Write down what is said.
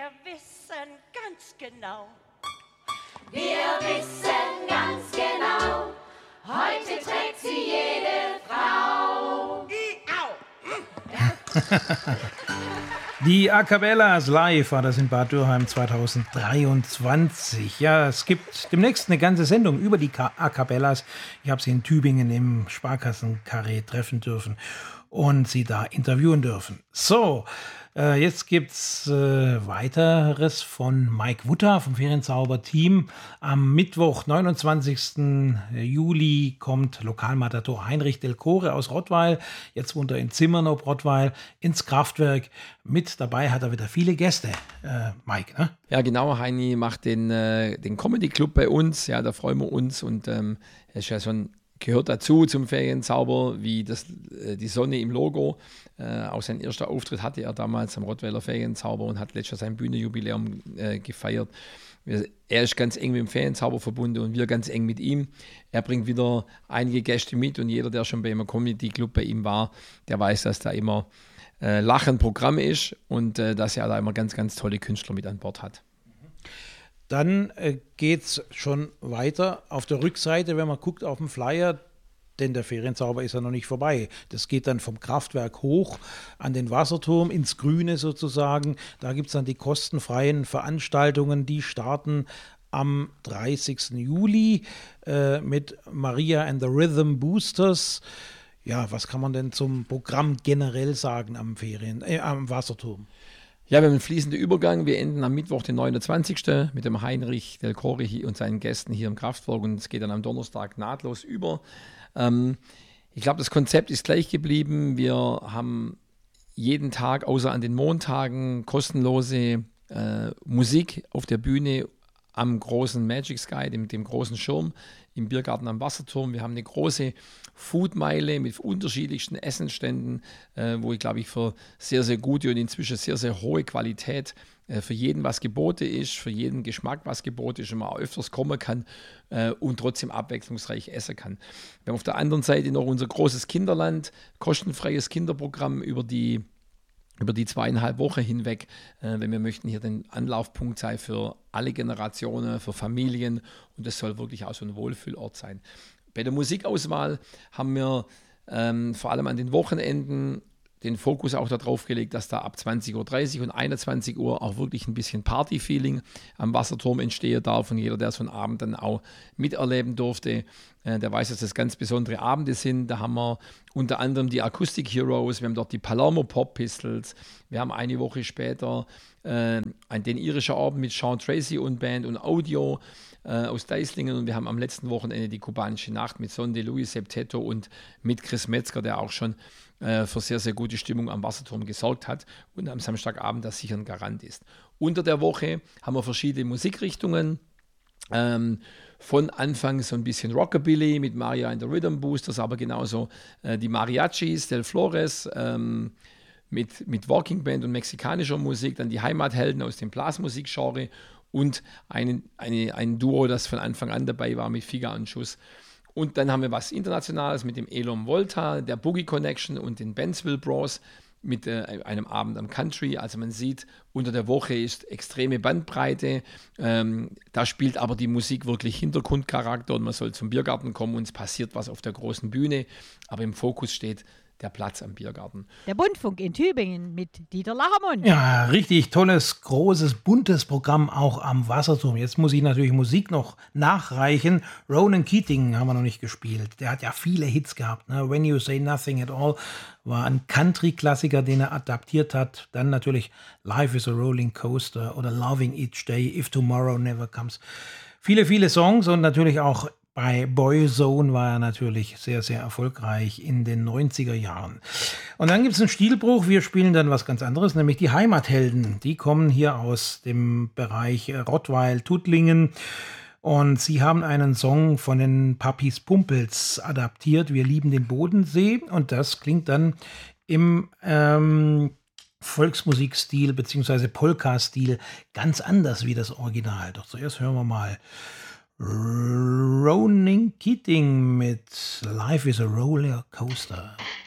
Wir wissen ganz genau. Wir wissen ganz genau, heute trägt sie jede Frau. Die A Cappellas live war das in Bad Dürheim 2023. Ja, es gibt demnächst eine ganze Sendung über die A Cappellas. Ich habe sie in Tübingen im Sparkassenkarree treffen dürfen und sie da interviewen dürfen. So, jetzt gibt's weiteres von Mike Wutter vom Ferienzauber-Team. Am Mittwoch, 29. Juli, kommt Lokalmatador Heinrich Delcore aus Rottweil. Jetzt wohnt er in Zimmern ob Rottweil ins Kraftwerk. Mit dabei hat er wieder viele Gäste, Mike, ne? Ja, genau. Heini macht den Comedy Club bei uns. Ja, da freuen wir uns. Und er ist ja gehört dazu zum Ferienzauber, wie die Sonne im Logo. Auch sein erster Auftritt hatte er damals am Rottweiler Ferienzauber und hat letztes Jahr sein Bühnenjubiläum gefeiert. Er ist ganz eng mit dem Ferienzauber verbunden und wir ganz eng mit ihm. Er bringt wieder einige Gäste mit und jeder, der schon bei einem Comedy Club bei ihm war, der weiß, dass da immer Lachen Programm ist und dass er da immer ganz, ganz tolle Künstler mit an Bord hat. Dann geht's schon weiter auf der Rückseite, wenn man guckt auf den Flyer, denn der Ferienzauber ist ja noch nicht vorbei. Das geht dann vom Kraftwerk hoch an den Wasserturm ins Grüne sozusagen. Da gibt es dann die kostenfreien Veranstaltungen, die starten am 30. Juli mit Maria and the Rhythm Boosters. Ja, was kann man denn zum Programm generell sagen am Wasserturm? Ja, wir haben einen fließenden Übergang. Wir enden am Mittwoch, den 29. mit dem Heinrich Delcore und seinen Gästen hier im Kraftwerk und es geht dann am Donnerstag nahtlos über. Ich glaube, das Konzept ist gleich geblieben. Wir haben jeden Tag, außer an den Montagen, kostenlose Musik auf der Bühne am großen Magic Sky, dem großen Schirm im Biergarten am Wasserturm. Wir haben eine große Foodmeile mit unterschiedlichsten Essensständen, wo ich glaube für sehr, sehr gute und inzwischen sehr, sehr hohe Qualität für jeden was geboten ist, für jeden Geschmack was geboten ist und man auch öfters kommen kann und trotzdem abwechslungsreich essen kann. Wir haben auf der anderen Seite noch unser großes Kinderland, kostenfreies Kinderprogramm über die 2,5 Wochen hinweg, wenn wir möchten, hier den Anlaufpunkt sein für alle Generationen, für Familien und das soll wirklich auch so ein Wohlfühlort sein. Bei der Musikauswahl haben wir vor allem an den Wochenenden den Fokus auch darauf gelegt, dass da ab 20.30 Uhr und 21 Uhr auch wirklich ein bisschen Party-Feeling am Wasserturm entstehen darf und jeder, der so einen Abend dann auch miterleben durfte, der weiß, dass das ganz besondere Abende sind. Da haben wir unter anderem die Acoustic Heroes, wir haben dort die Palermo Pop Pistols, wir haben eine Woche später den irischen Abend mit Sean Tracy und Band und Audio aus Deislingen und wir haben am letzten Wochenende die kubanische Nacht mit Sonde Luis Septetto und mit Chris Metzger, der auch schon für sehr, sehr gute Stimmung am Wasserturm gesorgt hat und am Samstagabend das sicher ein Garant ist. Unter der Woche haben wir verschiedene Musikrichtungen, von Anfang so ein bisschen Rockabilly mit Maria and the Rhythm Boosters, aber genauso die Mariachis, Del Flores, mit Walking Band und mexikanischer Musik, dann die Heimathelden aus dem Blasmusikgenre und ein Duo, das von Anfang an dabei war mit Figa und Schuss. Und dann haben wir was Internationales mit dem Elom Volta, der Boogie Connection und den Bensville Bros mit einem Abend am Country. Also man sieht, unter der Woche ist extreme Bandbreite. Da spielt aber die Musik wirklich Hintergrundcharakter und man soll zum Biergarten kommen und es passiert was auf der großen Bühne. Aber im Fokus steht der Platz am Biergarten. Der Bundfunk in Tübingen mit Dieter Lachermund. Ja, richtig tolles, großes, buntes Programm auch am Wasserturm. Jetzt muss ich natürlich Musik noch nachreichen. Ronan Keating haben wir noch nicht gespielt. Der hat ja viele Hits gehabt. Ne? When You Say Nothing at All war ein Country-Klassiker, den er adaptiert hat. Dann natürlich Life is a Rolling Coaster oder Loving Each Day, If Tomorrow Never Comes. Viele, viele Songs und natürlich auch bei Boyzone war er natürlich sehr, sehr erfolgreich in den 90er Jahren. Und dann gibt es einen Stilbruch. Wir spielen dann was ganz anderes, nämlich die Heimathelden. Die kommen hier aus dem Bereich Rottweil, Tuttlingen. Und sie haben einen Song von den Papis Pumpels adaptiert. Wir lieben den Bodensee. Und das klingt dann im Volksmusikstil bzw. Polka-Stil ganz anders wie das Original. Doch zuerst hören wir mal Ronan Keating mit Life is a Roller Coaster.